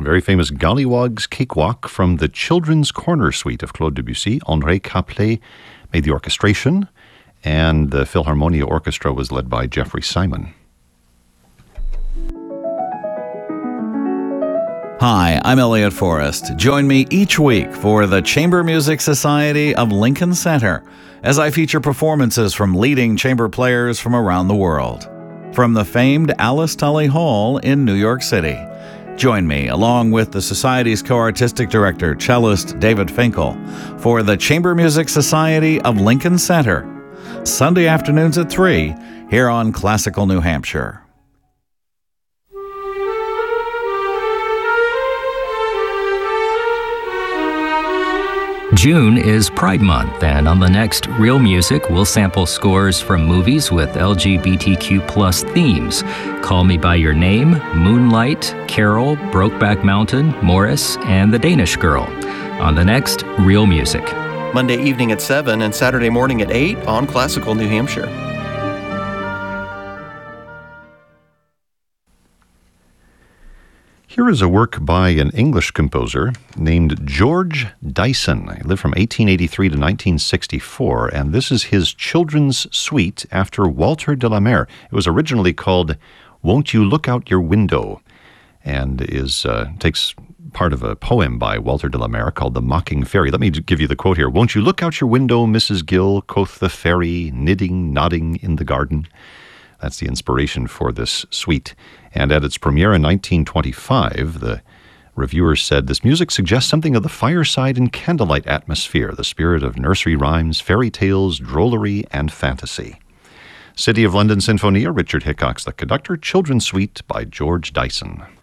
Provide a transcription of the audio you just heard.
very famous Golliwogg's Cakewalk from the Children's Corner Suite of Claude Debussy. André Caplet made the orchestration, and the Philharmonia Orchestra was led by Jeffrey Simon. Hi, I'm Elliot Forrest. Join me each week for the Chamber Music Society of Lincoln Center as I feature performances from leading chamber players from around the world. From the famed Alice Tully Hall in New York City. Join me, along with the Society's co-artistic director, cellist David Finkel, for the Chamber Music Society of Lincoln Center, Sunday afternoons at 3, here on Classical New Hampshire. June is Pride Month, and on the next Real Music, we'll sample scores from movies with LGBTQ+ themes. Call Me By Your Name, Moonlight, Carol, Brokeback Mountain, Morris, and The Danish Girl. On the next Real Music. Monday evening at 7 and Saturday morning at 8 on Classical New Hampshire. Here is a work by an English composer named George Dyson. He lived from 1883 to 1964, and this is his children's suite after Walter de la Mare. It was originally called Won't You Look Out Your Window, and takes part of a poem by Walter de la Mare called The Mocking Fairy. Let me give you the quote here. Won't you look out your window, Mrs. Gill, quoth the fairy, knitting, nodding in the garden. That's the inspiration for this suite. And at its premiere in 1925, the reviewers said, this music suggests something of the fireside and candlelight atmosphere, the spirit of nursery rhymes, fairy tales, drollery, and fantasy. City of London Sinfonia, Richard Hickox the conductor, Children's Suite by George Dyson.